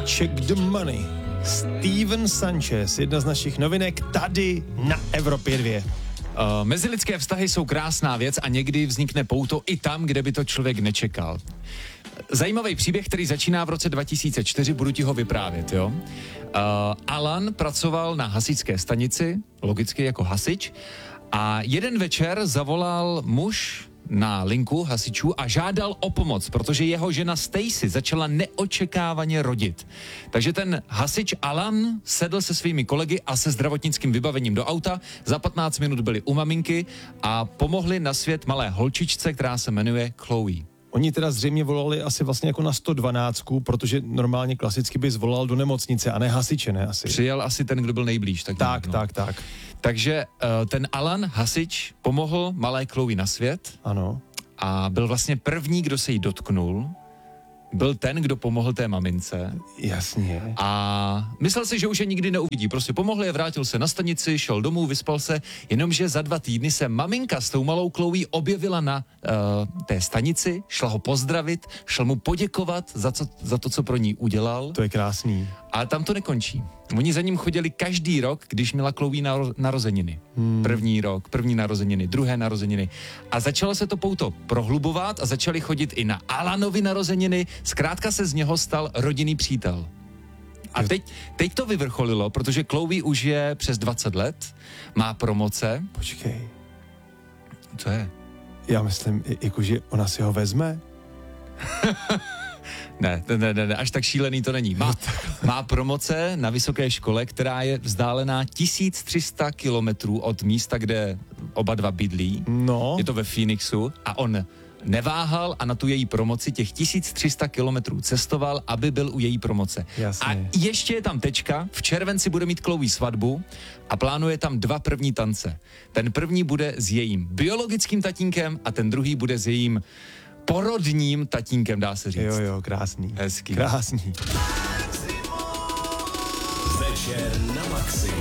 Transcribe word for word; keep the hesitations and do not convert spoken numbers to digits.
Check the money. Steven Sanchez, jedna z našich novinek tady na Evropě dva. Uh, mezilidské vztahy jsou krásná věc a někdy vznikne pouto i tam, kde by to člověk nečekal. Zajímavý příběh, který začíná v roce dva tisíce čtyři, budu ti ho vyprávět, jo. Uh, Alan pracoval na hasičské stanici, logicky jako hasič, a jeden večer zavolal muž na linku hasičů a žádal o pomoc, protože jeho žena Stacy začala neočekávaně rodit. Takže ten hasič Alan sedl se svými kolegy a se zdravotnickým vybavením do auta. Za patnáct minut byli u maminky a pomohli na svět malé holčičce, která se jmenuje Chloe. Oni teda zřejmě volali asi vlastně jako na sto dvanáct, protože normálně klasicky by zvolal do nemocnice a ne hasiče, ne asi. Přijel asi ten, kdo byl nejblíž. Tak, tak, no. tak, tak. Takže uh, ten Alan, hasič, pomohl malé Chloe na svět. Ano. A byl vlastně první, kdo se jí dotknul. Byl ten, kdo pomohl té mamince. Jasně. A myslel si, že už je nikdy neuvidí. Prostě pomohl je, vrátil se na stanici, šel domů, vyspal se, jenomže za dva týdny se maminka s tou malou Chloe objevila na uh, té stanici, šla ho pozdravit, šel mu poděkovat za, co, za to, co pro ní udělal. To je krásný. Ale tam to nekončí. Oni za ním chodili každý rok, když měla Chloe naro- narozeniny. Hmm. První rok, první narozeniny, druhé narozeniny. A začalo se to pouto prohlubovat a začali chodit i na Alanovy narozeniny. Zkrátka se z něho stal rodinný přítel. A teď, teď to vyvrcholilo, protože Chloe už je přes dvacet let, má promoce. Počkej. Co je? Já myslím, jakože ona si ho vezme. Ne, ne, ne, ne, až tak šílený to není. Má, má promoce na vysoké škole, která je vzdálená tisíc tři sta kilometrů od místa, kde oba dva bydlí. No. Je to ve Phoenixu a on neváhal a na tu její promoci těch tisíc tři sta kilometrů cestoval, aby byl u její promoce. Jasně. A ještě je tam tečka, v červenci bude mít Chloe svatbu a plánuje tam dva první tance. Ten první bude s jejím biologickým tatínkem a ten druhý bude s jejím porodním tatínkem, dá se říct. Jo, jo, krásný. Hezký. Krásný. Večer na maximum.